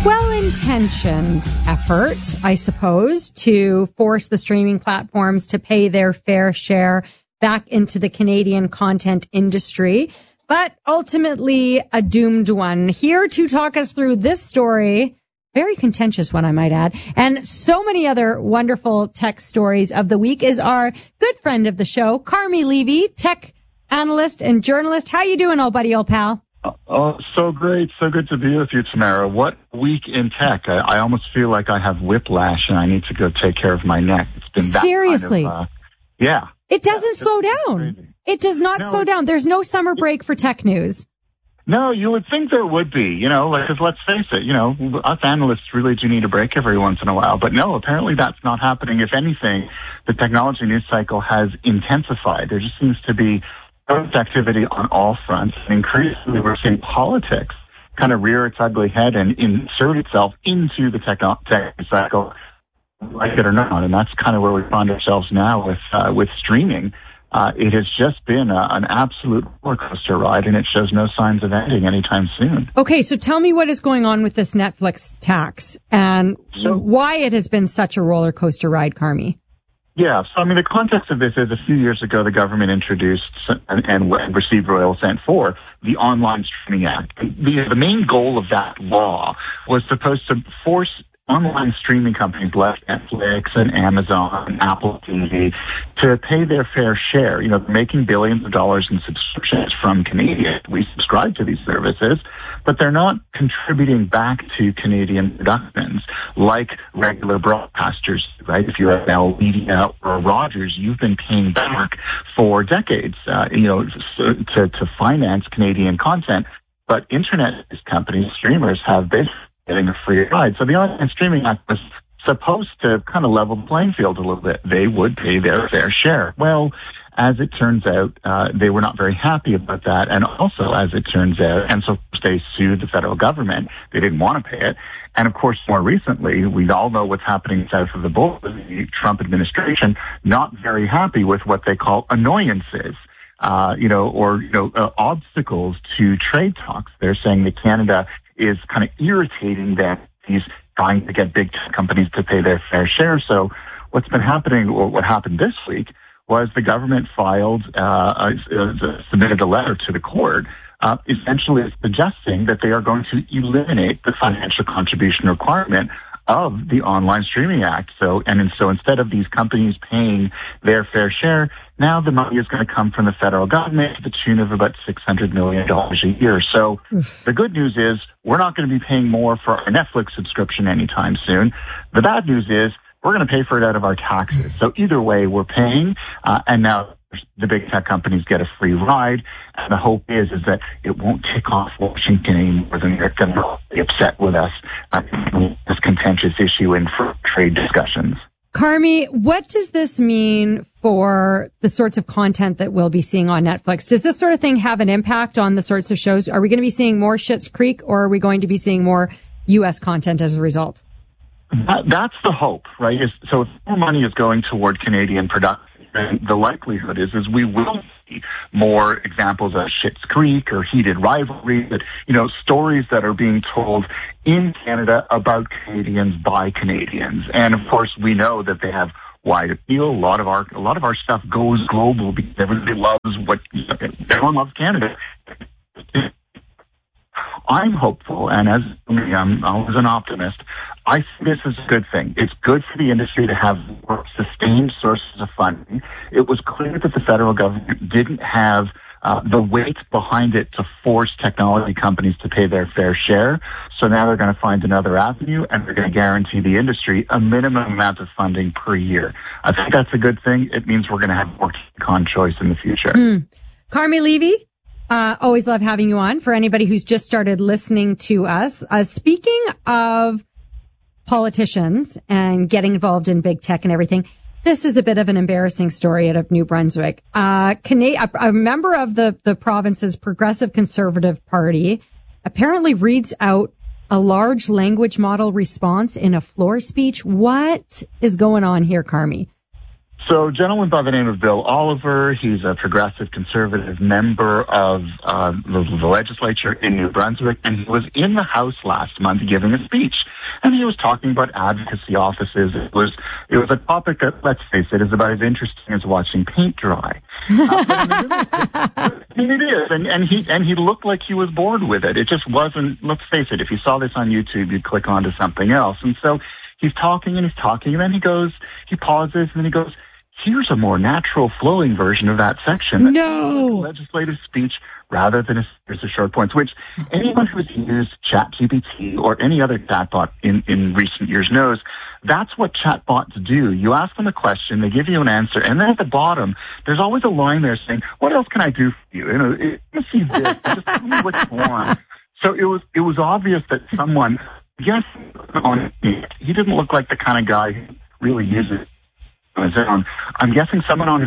well-intentioned effort, I suppose, to force the streaming platforms to pay their fair share back into the Canadian content industry, but ultimately a doomed one. Here to talk us through this story, very contentious one, I might add, and so many other wonderful tech stories of the week is our good friend of the show, Carmi Levy, tech analyst and journalist. How you doing, old buddy, old pal? Oh, so great. So good to be with you, Tamara. What week in tech. I almost feel like I have whiplash and I need to go take care of my neck. It's been that Seriously. kind of, yeah. It doesn't slow down. Crazy. It does not slow down. There's no summer break for tech news. No, you would think there would be, because let's face it, us analysts really do need a break every once in a while. But no, apparently that's not happening. If anything, the technology news cycle has intensified. There just seems to be activity on all fronts. And increasingly, we're seeing politics kind of rear its ugly head and insert itself into the tech cycle, like it or not. And that's kind of where we find ourselves now with streaming. It has just been an absolute roller coaster ride, and it shows no signs of ending anytime soon. Okay, so tell me what is going on with this Netflix tax and why it has been such a roller coaster ride, Carmi. Yeah, so the context of this is a few years ago the government introduced and received royal assent for the Online Streaming Act. The main goal of that law was supposed to force online streaming companies like Netflix and Amazon and Apple TV to pay their fair share. Making billions of dollars in subscriptions from Canadians. We subscribe to these services, but they're not contributing back to Canadian productions like regular broadcasters, right? If you're at Bell Media or Rogers, you've been paying back for decades, to finance Canadian content. But internet companies, streamers, have been getting a free ride. So the Online Streaming Act was supposed to kind of level the playing field a little bit. They would pay their fair share. Well, as it turns out, they were not very happy about that. And also, as it turns out, and so they sued the federal government. They didn't want to pay it. And of course, more recently, we all know what's happening south of the border. The Trump administration not very happy with what they call annoyances. Obstacles to trade talks. They're saying that Canada is kind of irritating that he's trying to get big tech companies to pay their fair share. So what's been happening, or what happened this week, was the government submitted a letter to the court, essentially suggesting that they are going to eliminate the financial contribution requirement of the Online Streaming Act. So instead of these companies paying their fair share, now the money is going to come from the federal government to the tune of about $600 million a year. So the good news is we're not going to be paying more for our Netflix subscription anytime soon. The bad news is we're going to pay for it out of our taxes. So either way, we're paying, and now the big tech companies get a free ride. And the hope is that it won't tick off Washington anymore than they're going to be upset with us this contentious issue in trade discussions. Carmi, what does this mean for the sorts of content that we'll be seeing on Netflix? Does this sort of thing have an impact on the sorts of shows? Are we going to be seeing more Schitt's Creek, or are we going to be seeing more U.S. content as a result? That's the hope, right? So if more money is going toward Canadian production, then the likelihood is we will see more examples of Schitt's Creek or Heated Rivalry, stories that are being told in Canada about Canadians by Canadians. And of course, we know that they have wide appeal. A lot of our stuff goes global because everybody everyone loves Canada. I'm hopeful, and as I'm always an optimist, I see this as a good thing. It's good for the industry to have more sustained sources of funding. It was clear that the federal government didn't have the weight behind it to force technology companies to pay their fair share. So now they're going to find another avenue, and they're going to guarantee the industry a minimum amount of funding per year. I think that's a good thing. It means we're going to have more con choice in the future. Carmi Levy, always love having you on. For anybody who's just started listening to us, speaking of politicians and getting involved in big tech and everything, this is a bit of an embarrassing story out of New Brunswick. A member of the province's Progressive Conservative Party apparently reads out a large language model response in a floor speech. What is going on here, Carmi? So a gentleman by the name of Bill Oliver, he's a progressive conservative member of the legislature in New Brunswick, and he was in the House last month giving a speech. And he was talking about advocacy offices. It was a topic that, let's face it, is about as interesting as watching paint dry. I mean, it is, and he looked like he was bored with it. It just wasn't. Let's face it, if you saw this on YouTube, you'd click onto something else. And so he's talking, and then he pauses, and then he goes, here's a more natural flowing version of that section. No. Legislative speech rather than a series of short points, which anyone who has used ChatGPT or any other chatbot in recent years knows that's what chatbots do. You ask them a question, they give you an answer, and then at the bottom, there's always a line there saying, what else can I do for you? Let's see this. Just tell me what you want. So it was obvious that someone, yes, he didn't look like the kind of guy who really uses it on his own. I'm guessing someone on his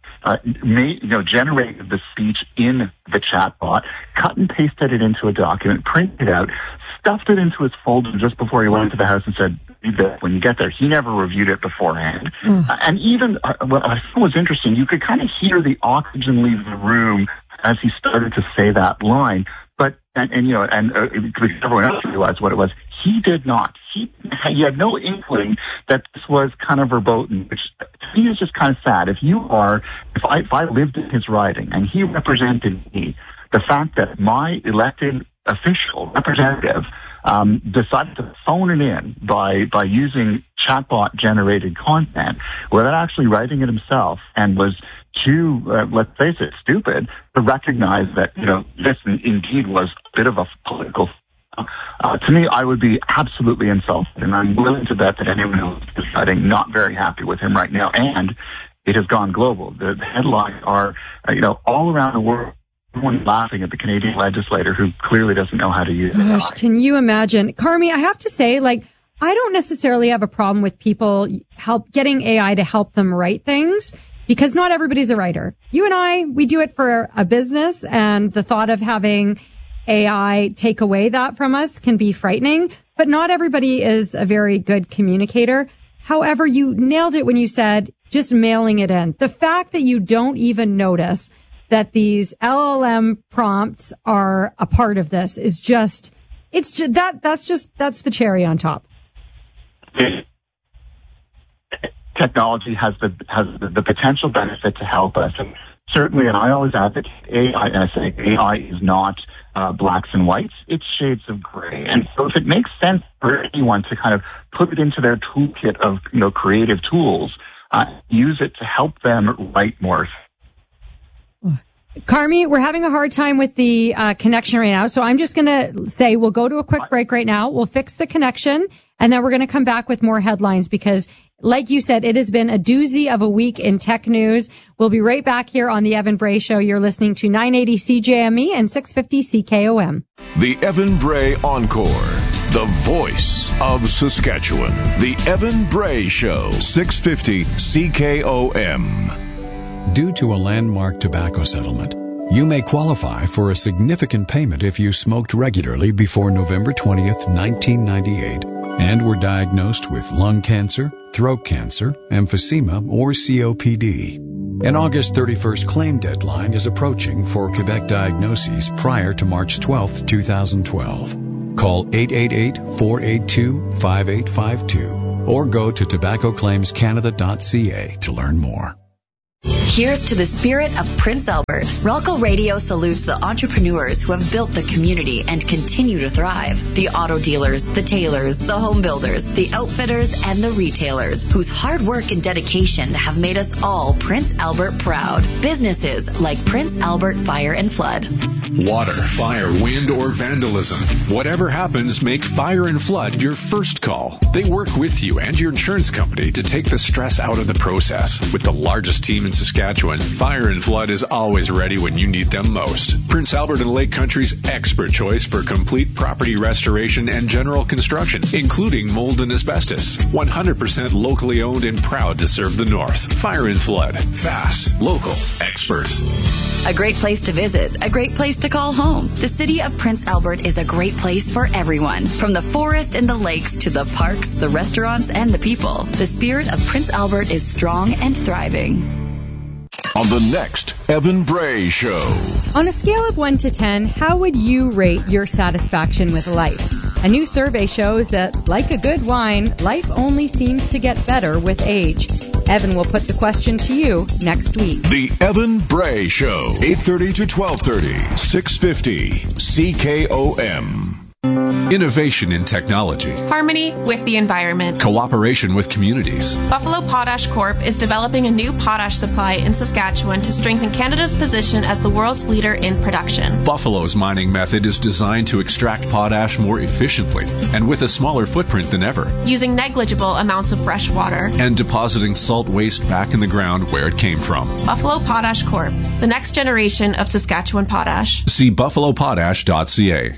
generated the speech in the chatbot, cut and pasted it into a document, printed it out, stuffed it into his folder just before he went into the House and said, read this when you get there. He never reviewed it beforehand. And even, what I thought was interesting, you could kind of hear the oxygen leave the room as he started to say that line. But, everyone else realized what it was. He did not. He had no inkling that this was kind of verboten, which to me is just kind of sad. If I lived in his riding and he represented me, the fact that my elected official representative decided to phone it in by using chatbot generated content without actually writing it himself and was too, let's face it, stupid to recognize that, this indeed was a bit of a political. To me, I would be absolutely insulted, and I'm willing to bet that anyone who's deciding not very happy with him right now, and it has gone global. The headlines are, all around the world. Everyone's laughing at the Canadian legislator who clearly doesn't know how to use it. Gosh, can you imagine? Carmi, I have to say, I don't necessarily have a problem with people getting AI to help them write things, because not everybody's a writer. You and I, we do it for a business, and the thought of having AI take away that from us can be frightening, but not everybody is a very good communicator. However, you nailed it when you said just mailing it in. The fact that you don't even notice that these LLM prompts are a part of this is just, that's the cherry on top. Technology has the potential benefit to help us, and certainly, and I always advocate AI, and I say AI is not blacks and whites, it's shades of gray. And so if it makes sense for anyone to kind of put it into their toolkit of, creative tools, use it to help them write more. Carmi, we're having a hard time with the connection right now, so I'm just going to say we'll go to a quick break right now. We'll fix the connection, and then we're going to come back with more headlines because, like you said, it has been a doozy of a week in tech news. We'll be right back here on The Evan Bray Show. You're listening to 980 CJME and 650 CKOM. The Evan Bray Encore, the voice of Saskatchewan. The Evan Bray Show, 650 CKOM. Due to a landmark tobacco settlement, you may qualify for a significant payment if you smoked regularly before November 20th, 1998, and were diagnosed with lung cancer, throat cancer, emphysema, or COPD. An August 31st claim deadline is approaching for Quebec diagnoses prior to March 12th, 2012. Call 888-482-5852 or go to tobaccoclaimscanada.ca to learn more. Here's to the spirit of Prince Albert. Rolco Radio salutes the entrepreneurs who have built the community and continue to thrive. The auto dealers, the tailors, the home builders, the outfitters, and the retailers whose hard work and dedication have made us all Prince Albert proud. Businesses like Prince Albert Fire and Flood. Water, fire, wind, or vandalism. Whatever happens, make Fire and Flood your first call. They work with you and your insurance company to take the stress out of the process. With the largest team in Saskatchewan, Fire and Flood is always ready when you need them most. Prince Albert and Lake Country's expert choice for complete property restoration and general construction, including mold and asbestos. 100% locally owned and proud to serve the North. Fire and Flood. Fast, local, expert. A great place to visit, a great place to call home. The city of Prince Albert is a great place for everyone, from the forest and the lakes to the parks, the restaurants, and the people. The spirit of Prince Albert is strong and thriving. On the next Evan Bray Show. On a scale of 1 to 10, how would you rate your satisfaction with life? A new survey shows that, like a good wine, life only seems to get better with age. Evan will put the question to you next week. The Evan Bray Show, 8:30 to 12:30, 650 CKOM. Innovation in technology. Harmony with the environment. Cooperation with communities. Buffalo Potash Corp. is developing a new potash supply in Saskatchewan to strengthen Canada's position as the world's leader in production. Buffalo's mining method is designed to extract potash more efficiently and with a smaller footprint than ever. Using negligible amounts of fresh water. And depositing salt waste back in the ground where it came from. Buffalo Potash Corp. The next generation of Saskatchewan potash. See buffalopotash.ca.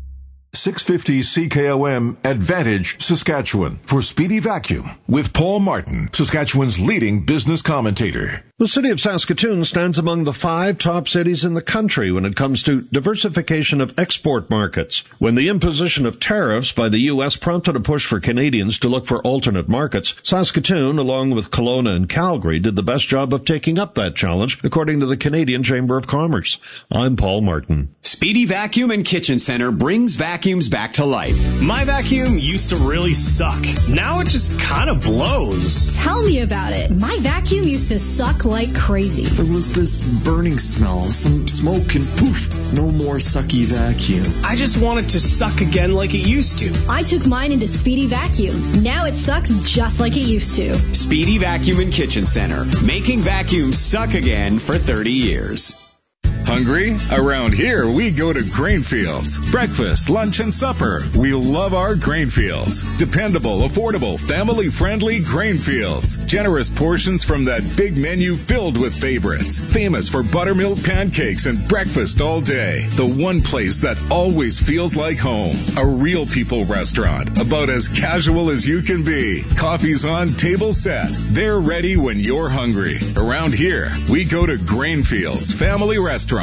650 CKOM Advantage Saskatchewan for Speedy Vacuum with Paul Martin, Saskatchewan's leading business commentator. The city of Saskatoon stands among the 5 top cities in the country when it comes to diversification of export markets. When the imposition of tariffs by the U.S. prompted a push for Canadians to look for alternate markets, Saskatoon, along with Kelowna and Calgary, did the best job of taking up that challenge, according to the Canadian Chamber of Commerce. I'm Paul Martin. Speedy Vacuum and Kitchen Center brings vacuums back to life. My vacuum used to really suck. Now it just kind of blows. Tell me about it. My vacuum used to suck like crazy. There was this burning smell, some smoke, and poof, no more sucky vacuum. I just want it to suck again like it used to. I took mine into Speedy Vacuum. Now it sucks just like it used to. Speedy Vacuum and Kitchen Center, making vacuums suck again for 30 years. Hungry? Around here, we go to Grainfields. Breakfast, lunch, and supper. We love our Grainfields. Dependable, affordable, family-friendly Grainfields. Generous portions from that big menu filled with favorites. Famous for buttermilk pancakes and breakfast all day. The one place that always feels like home. A real people restaurant. About as casual as you can be. Coffee's on, table set. They're ready when you're hungry. Around here, we go to Grainfields Family Restaurant.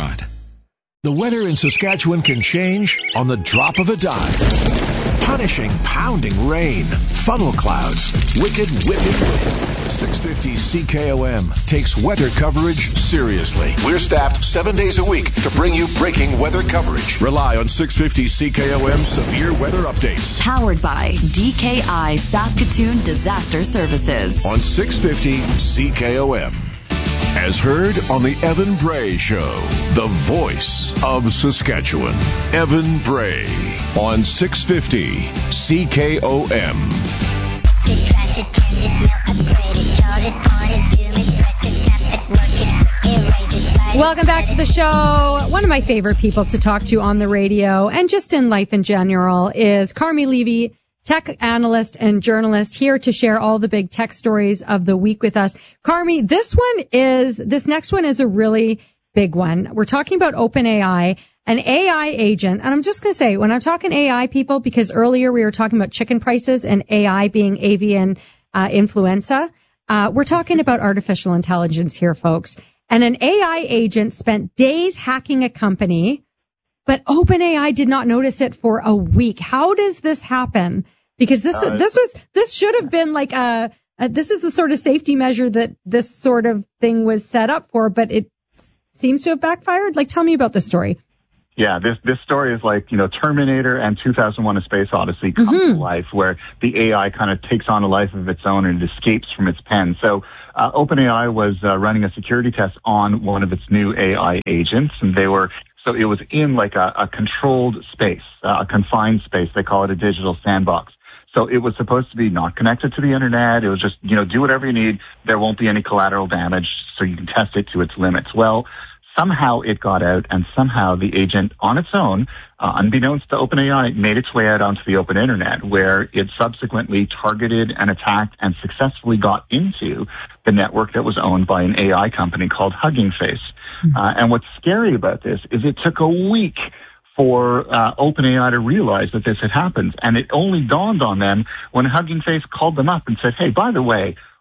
The weather in Saskatchewan can change on the drop of a dime. Punishing, pounding rain, funnel clouds, wicked whipping wind. 650 CKOM takes weather coverage seriously. We're staffed 7 days a week to bring you breaking weather coverage. Rely on 650 CKOM severe weather updates. Powered by DKI Saskatoon Disaster Services. On 650 CKOM. As heard on the Evan Bray Show, the voice of Saskatchewan. Evan Bray on 650 CKOM. Welcome back to the show. One of my favorite people to talk to on the radio and just in life in general is Carmi Levy, tech analyst and journalist, here to share all the big tech stories of the week with us. Carmi, this next one is a really big one. We're talking about OpenAI, an AI agent. And I'm just going to say, when I'm talking AI, people, because earlier we were talking about chicken prices and AI being avian influenza, we're talking about artificial intelligence here, folks. And an AI agent spent days hacking a company, but OpenAI did not notice it for a week. How does this happen? Because this should have been like this is the sort of safety measure that this sort of thing was set up for, but it seems to have backfired. Like, tell me about this story. Yeah, this story is like, Terminator and 2001: A Space Odyssey come to life, where the AI kind of takes on a life of its own and it escapes from its pen. So OpenAI was running a security test on one of its new AI agents, and so it was in like a controlled space, a confined space. They call it a digital sandbox. So it was supposed to be not connected to the internet. It was just, do whatever you need. There won't be any collateral damage, so you can test it to its limits. Well, somehow it got out, and somehow the agent on its own, unbeknownst to OpenAI, made its way out onto the open internet, where it subsequently targeted and attacked and successfully got into the network that was owned by an AI company called Hugging Face. And what's scary about this is it took a week for OpenAI to realize that this had happened. And it only dawned on them when Hugging Face called them up and said, hey, by the way,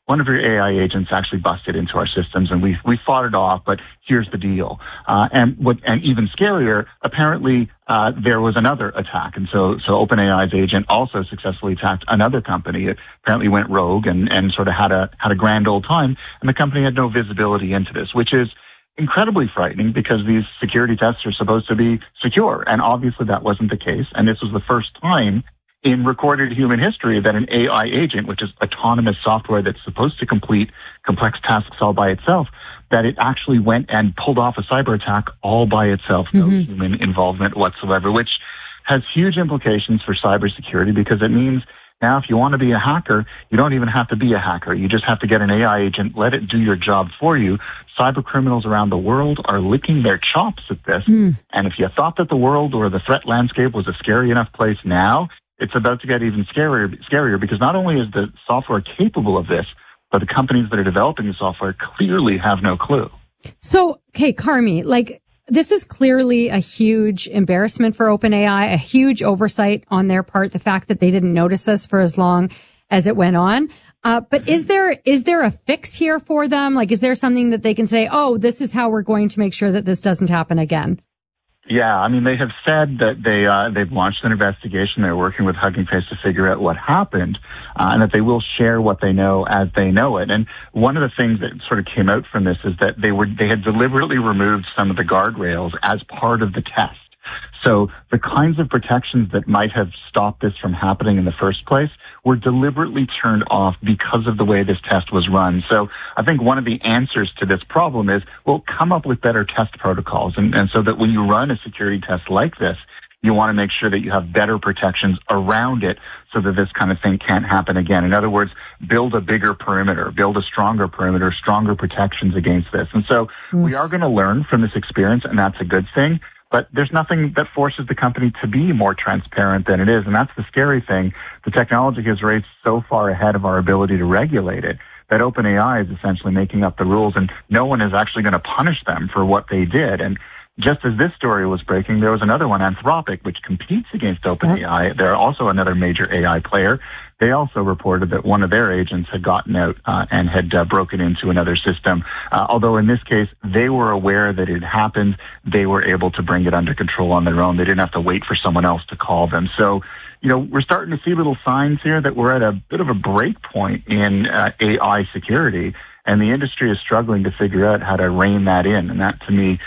one of your AI agents actually busted into our systems, and we fought it off, but here's the deal. And even scarier, apparently there was another attack, and so OpenAI's agent also successfully attacked another company. It apparently went rogue and sort of had a grand old time, and the company had no visibility into this, which is incredibly frightening because these security tests are supposed to be secure, and obviously that wasn't the case. And this was the first time in recorded human history that an AI agent, which is autonomous software that's supposed to complete complex tasks all by itself, that it actually went and pulled off a cyber attack all by itself, no human involvement whatsoever, which has huge implications for cybersecurity because it means now if you want to be a hacker, you don't even have to be a hacker. You just have to get an AI agent, let it do your job for you. Cyber criminals around the world are licking their chops at this. And if you thought that the world or the threat landscape was a scary enough place now, it's about to get even scarier because not only is the software capable of this, but the companies that are developing the software clearly have no clue. So, okay, Carmi, like this was clearly a huge embarrassment for OpenAI, a huge oversight on their part, the fact that they didn't notice this for as long as it went on. But is there a fix here for them? Like, is there something that they can say, oh, this is how we're going to make sure that this doesn't happen again? Yeah, I mean, they have said that they've launched an investigation. They're working with Hugging Face to figure out what happened, and that they will share what they know as they know it. And one of the things that sort of came out from this is that they had deliberately removed some of the guardrails as part of the test. So the kinds of protections that might have stopped this from happening in the first place were deliberately turned off because of the way this test was run. So I think one of the answers to this problem is, well, come up with better test protocols. And so that when you run a security test like this, you want to make sure that you have better protections around it so that this kind of thing can't happen again. In other words, build a bigger perimeter, build a stronger perimeter, stronger protections against this. And so we are going to learn from this experience, and that's a good thing. But there's nothing that forces the company to be more transparent than it is. And that's the scary thing. The technology has raced so far ahead of our ability to regulate it that OpenAI is essentially making up the rules, and no one is actually going to punish them for what they did. And just as this story was breaking, there was another one, Anthropic, which competes against OpenAI. They're also another major AI player. They also reported that one of their agents had gotten out and had broken into another system. Although in this case, they were aware that it happened. They were able to bring it under control on their own. They didn't have to wait for someone else to call them. So, you know, we're starting to see little signs here that we're at a bit of a break point in AI security. And the industry is struggling to figure out how to rein that in. And that, to me,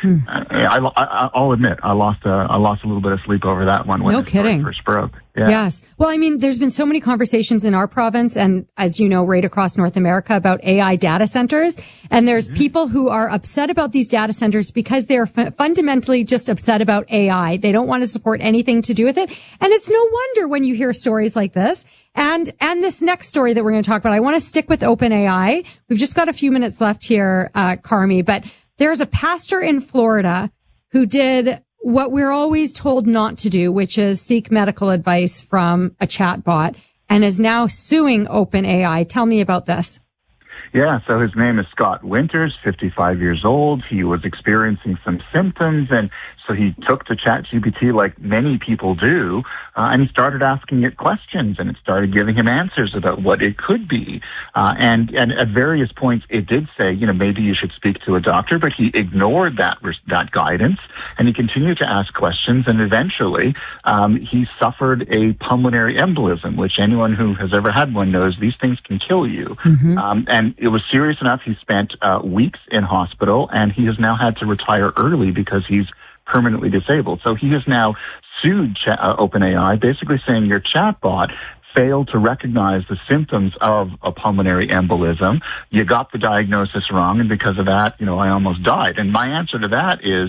I'll admit, I lost a little bit of sleep over that one when it first broke. Yeah. Yes. Well, I mean, there's been so many conversations in our province and, as you know, right across North America about AI data centers. And there's people who are upset about these data centers because they're fundamentally just upset about AI. They don't want to support anything to do with it. And it's no wonder when you hear stories like this. And this next story that we're going to talk about, I want to stick with OpenAI. We've just got a few minutes left here, Carmi, but there's a pastor in Florida who did what we're always told not to do, which is seek medical advice from a chatbot, and is now suing OpenAI. Tell me about this. Yeah, so his name is Scott Winters, 55 years old. He was experiencing some symptoms, and so he took to ChatGPT like many people do, and he started asking it questions, and it started giving him answers about what it could be. And at various points, it did say, you know, maybe you should speak to a doctor, but he ignored that guidance, and he continued to ask questions, and eventually he suffered a pulmonary embolism, which anyone who has ever had one knows these things can kill you. And it was serious enough. He spent weeks in hospital, and he has now had to retire early because he's permanently disabled. So he has now sued OpenAI, basically saying your chatbot failed to recognize the symptoms of a pulmonary embolism. You got the diagnosis wrong, and because of that, you know, I almost died. And my answer to that is,